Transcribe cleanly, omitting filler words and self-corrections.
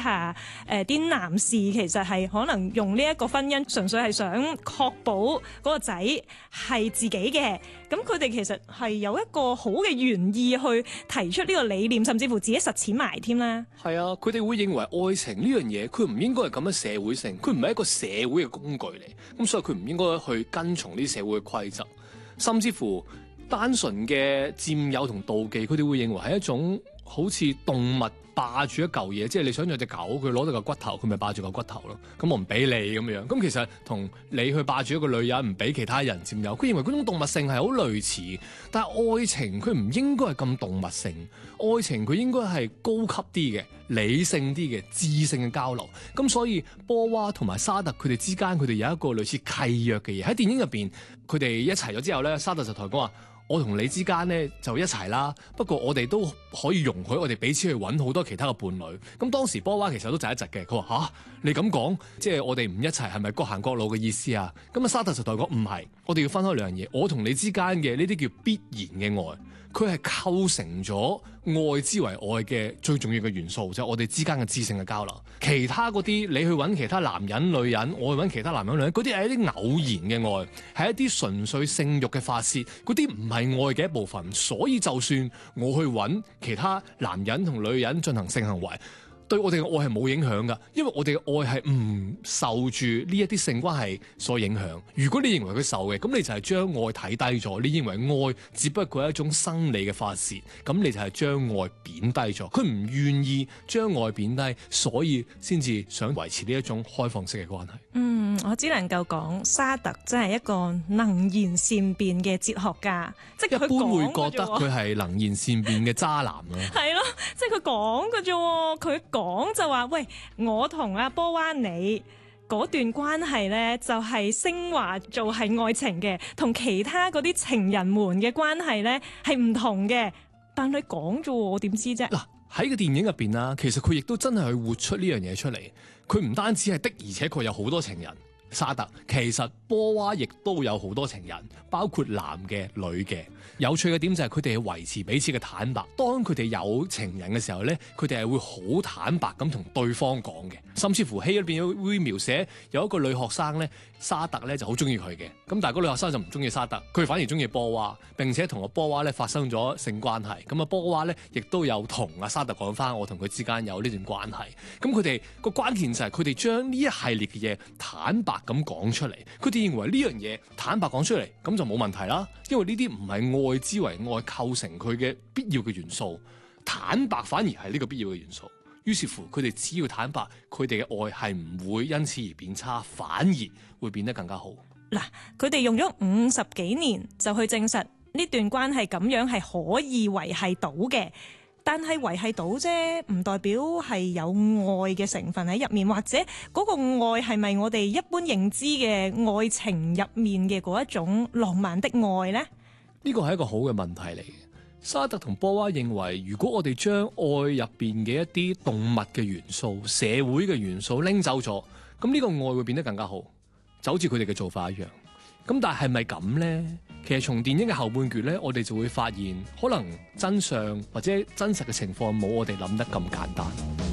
下，啲男士其實係可能用呢一個婚姻純粹係想確保嗰個仔係自己嘅，咁佢哋其實係有一個好嘅原意去提出呢個理念，甚至乎自己實踐埋添啦。 係啊，佢哋會認為愛情呢樣嘢，佢唔應該係咁樣社會性，佢唔係一個社會嘅工具嚟，咁所以佢唔應該去跟從啲社會嘅規則，甚至乎單純嘅佔有同妒忌，佢哋會認為係一種好似動物霸住一嚿嘢，即係你想養隻狗，佢攞到個骨頭，佢咪霸住個骨頭咯。咁我唔俾你咁樣，咁其實同你去霸住一個女人，唔俾其他人佔有，佢認為嗰種動物性係好類似。但係愛情佢唔應該係咁動物性，愛情佢應該係高級啲嘅、理性啲嘅、智性嘅交流。咁所以波娃同埋沙特佢哋之間，佢哋有一個類似契約嘅嘢喺電影入邊，佢哋一齊咗之後咧，沙特就同佢講話：我同你之間咧就一齊啦，不過我哋都可以容許我哋彼此去揾好多其他嘅伴侶。咁當時波娃其實都窒一窒嘅，佢話：你咁講，即係我哋唔一齊，係咪各行各路嘅意思啊？咁啊沙特就同佢講：唔係，我哋要分開兩樣嘢。我同你之間嘅呢啲叫必然嘅愛，佢係構成咗愛之為愛嘅最重要嘅元素，就係我哋之間嘅知性嘅交流。其他嗰啲你去揾其他男人女人，我去揾其他男人女人，嗰啲係一啲偶然嘅愛，係一啲純粹性慾嘅發泄，嗰啲唔係愛嘅一部分。所以就算我去揾其他男人同女人進行性行為，對我哋嘅愛係冇影響㗎，因為我哋嘅愛係唔受住呢一啲性關係所影響。如果你認為佢受嘅，咁你就係將愛睇低咗。你認為愛只不過係一種生理嘅發泄，咁你就係將愛貶低咗。佢唔願意將愛貶低，所以先至想維持呢一種開放式嘅關係。 我只能夠講沙特真係一個能言善辯嘅哲學家，即係佢一般會講覺得佢係能言善辯嘅渣男咯。 係咯，即係佢講嘅啫，佢講就話：喂，我同阿波娃你嗰段關係呢，就係升華做係愛情嘅，同其他嗰啲情人們嘅關係呢係唔同嘅。但你講啫，我點知啫？ 嗱，喺個電影入邊啦，其實佢亦都真係去活出呢樣嘢出嚟。佢唔單止係的，而且佢有好多情人。沙特其實波娃亦都有好多情人，包括男嘅、女嘅。有趣嘅點就係佢哋係維持彼此嘅坦白。當佢哋有情人嘅時候咧，佢哋係會好坦白咁同對方講嘅。甚至乎戲入邊會描寫有一個女學生咧，沙特咧就好中意佢嘅。咁但係嗰女學生就唔中意沙特，佢反而中意波娃，並且同個波娃咧發生咗性關係。咁啊波娃咧亦都有同阿沙特講翻，我同佢之間有呢段關係。咁佢哋個關鍵就係佢哋將呢一系列嘅嘢坦白咁講出嚟。佢哋認為呢樣嘢坦白講出嚟咁就冇問題啦，因為呢啲唔係愛之為愛構成佢嘅必要嘅元素，坦白反而係呢個必要嘅元素。於是乎佢哋只要坦白，佢哋嘅愛係唔會因此而變差，反而會變得更加好。 嗱，佢哋用咗50幾年就去證實呢段關係咁樣係可以維繫到嘅。但係維繫到啫，唔代表係有愛嘅成分喺入面，或者嗰個愛係咪我哋一般認知嘅愛情入面嘅嗰一種浪漫的愛呢？ 呢個係一個好嘅問題嚟嘅。沙特同波娃認為，如果我哋將愛入邊嘅一啲動物嘅元素、社會嘅元素拎走咗，咁呢個愛會變得更加好，就好似佢哋嘅做法一樣。咁但係咪咁呢？其實從電影嘅後半段呢，我哋就會發現，可能真相或者真實嘅情況冇我哋諗得咁簡單。